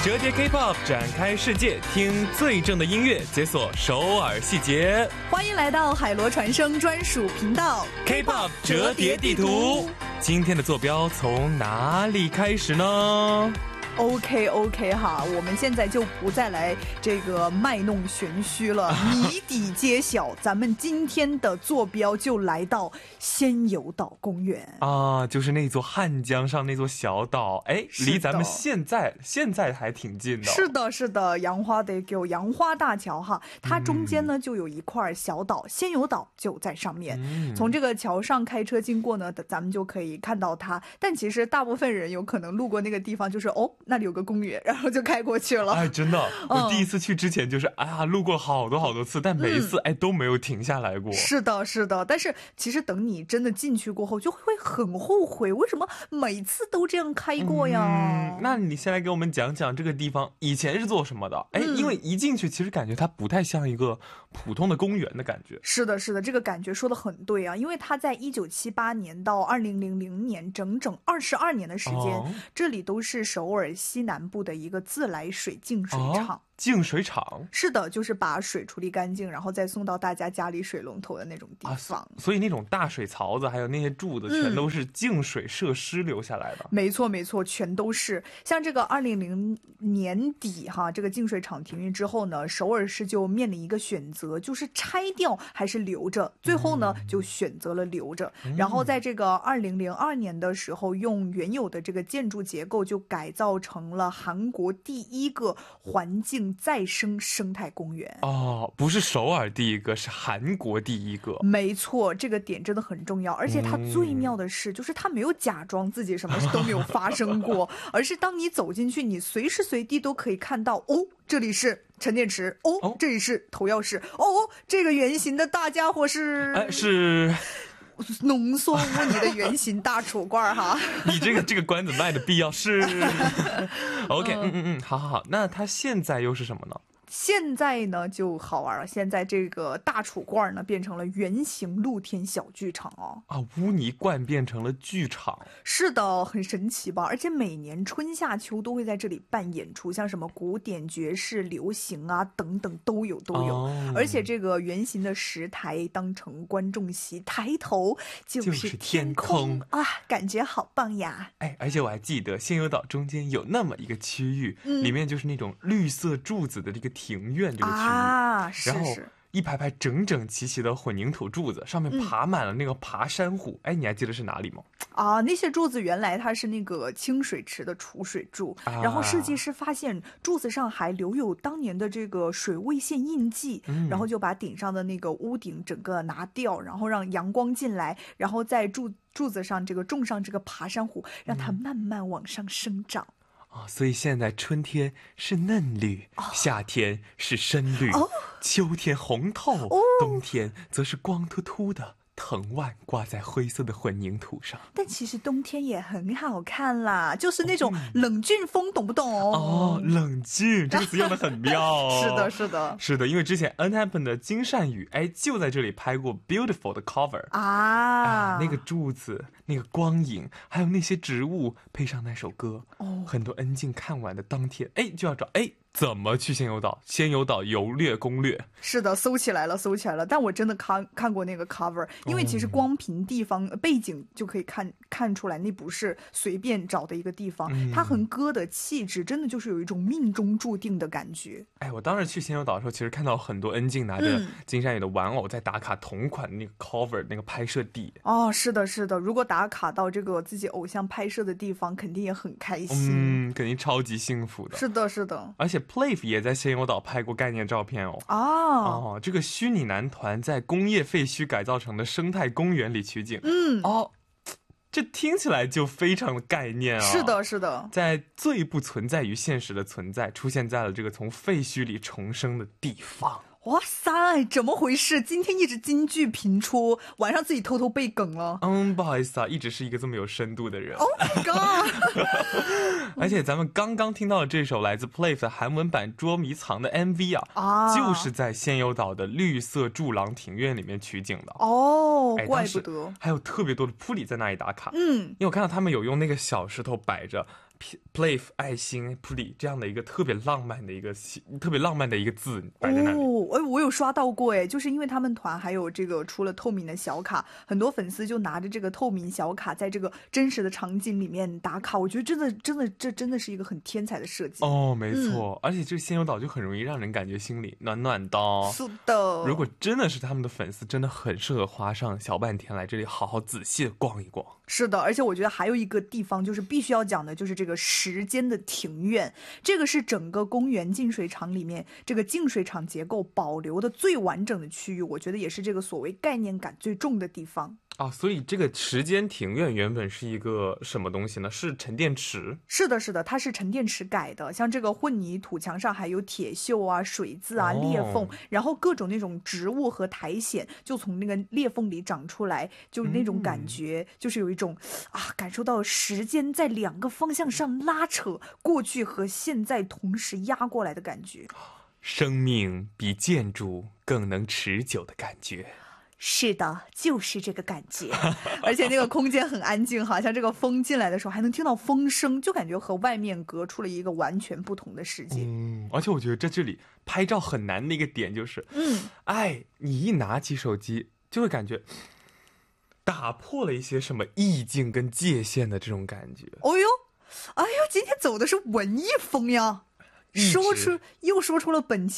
折叠 K-pop 展开世界，听最正的音乐，解锁首尔细节。 欢迎来到海螺传声专属频道 K-pop 折叠地图。今天的坐标从哪里开始呢 ？OK 哈，我们现在就不再来这个卖弄玄虚了，谜底揭晓。咱们今天的坐标就来到仙游岛公园啊，就是那座汉江上那座小岛，哎，离咱们现在还挺近的。 是的，杨花得给我杨花大桥哈，它中间呢就有一块小岛，仙游岛就在上面。从这个桥上开车经过呢，咱们就可以看到它。但其实大部分人有可能路过那个地方，就是那里有个公园，然后就开过去了。 哎，真的，我第一次去之前就是路过好多次，但每一次都没有停下来过。 是的，但是其实等你真的进去过后，就会很后悔，为什么每次都这样开过呀？ 那你先来给我们讲讲这个地方以前是做什么的？因为一进去其实感觉它不太像一个普通的公园的感觉。 是的，这个感觉说得很对啊，因为它在1978年到2000年整整22年的时间，这里都是首尔西南部的一个自来水净水厂。 净水厂？ 是的，就是把水处理干净，然后再送到大家家里水龙头的那种地方。 所以那种大水槽子还有那些柱子全都是净水设施留下来的。 没错，全都是。像这个2000年底哈，这个净水厂停运之后呢，首尔市就面临一个选择，就是拆掉还是留着。最后呢就选择了留着。然后在这个2002年的时候，用原有的这个建筑结构就改造成了韩国第一个环境再生生态公园。 不是首尔第一个，是韩国第一个。 没错，这个点真的很重要。而且它最妙的是，就是它没有假装自己什么都没有发生过而是当你走进去，你随时随地都可以看到这里是沉淀池，这里是投药室，这个圆形的大家伙是浓缩污泥的圆形大储罐哈。 你这个关子卖的必要是OK， 好，那它现在又是什么呢？ 现在呢就好玩了，现在这个大储罐呢变成了圆形露天小剧场污泥罐变成了剧场。 是的，很神奇吧？而且每年春夏秋都会在这里办演出，像什么古典、爵士、流行啊等等都有。而且这个圆形的石台当成观众席，抬头就是天空啊，感觉好棒呀！ 而且我还记得仙游岛中间有那么一个区域，里面就是那种绿色柱子的这个庭院这个区域然后一排排整整齐齐的混凝土柱子，上面爬满了那个爬山虎。你还记得是哪里吗？ 那些柱子原来它是那个清水池的储水柱，然后设计师发现柱子上还留有当年的这个水位线印记，然后就把顶上的那个屋顶整个拿掉，然后让阳光进来，然后在柱子上这个种上这个爬山虎，让它慢慢往上生长。 所以现在春天是嫩绿，夏天是深绿，秋天红透，冬天则是光秃秃的藤蔓挂在灰色的混凝土上。 但其实冬天也很好看啦，就是那种冷峻风，懂不懂？ 冷峻这个词用得很妙是的， 因为之前 NHAPPEN 的金善宇就在这里拍过 Beautiful 的 cover 那个柱子，那个光影，还有那些植物，配上那首歌，很多恩静看完的当天就要找怎么去仙游岛？仙游岛游略攻略。是的，搜起来了。但我真的看过那个 cover， 因为其实光凭地方背景就可以看出来，那不是随便找的一个地方。它和歌的气质真的就是有一种命中注定的感觉。 我当时去仙游岛的时候，其实看到很多恩静拿着金善宇的玩偶在打卡同款的那个 cover 那个拍摄地。 是的，如果打卡到这个自己偶像拍摄的地方，肯定也很开心。 肯定超级幸福的。 是的， 而且Plave 也在仙游岛拍过概念照片这个虚拟男团在工业废墟改造成的生态公园里取景。这听起来就非常的概念是的， 在最不存在于现实的存在，出现在了这个从废墟里重生的地方。 哇塞，怎么回事？今天一直金句频出，晚上自己偷偷背梗了。 不好意思一直是一个这么有深度的人。 Oh my god！ 而且咱们刚刚听到的这首来自 Plave 的韩文版捉迷藏的 MV 就是在仙游岛的绿色柱廊庭院里面取景的。 怪不得。 还有特别多的扑里在那里打卡。因为我看到他们有用那个小石头摆着 Playf 爱心 Play 这样的一个特别浪漫的一个字摆在那里。 我有刷到过哎，就是因为他们团还有这个出了透明的小卡，很多粉丝就拿着这个透明小卡在这个真实的场景里面打卡，我觉得这真的是一个很天才的设计哦，没错，而且这个仙游岛就很容易让人感觉心里暖暖的。 是的， 如果真的是他们的粉丝，真的很适合花上小半天来这里好好仔细的逛一逛。 是的，而且我觉得还有一个地方就是必须要讲的，就是这个时间的庭院，这个是整个公园净水场里面这个净水场结构保留的最完整的区域，我觉得也是这个所谓概念感最重的地方。 所以这个时间庭院原本是一个什么东西呢？是沉淀池？ 是的，它是沉淀池改的，像这个混凝土墙上还有铁锈啊、水渍啊、裂缝，然后各种那种植物和苔藓就从那个裂缝里长出来，就那种感觉，就是有一种感受到时间在两个方向上拉扯，过去和现在同时压过来的感觉。 生命比建筑更能持久的感觉。 是的，就是这个感觉。而且那个空间很安静，好像这个风进来的时候还能听到风声，就感觉和外面隔出了一个完全不同的世界。 而且我觉得在这里拍照很难的一个点就是，你一拿起手机就会感觉打破了一些什么意境跟界限的这种感觉。 哎呦，今天走的是文艺风呀，又说出了本期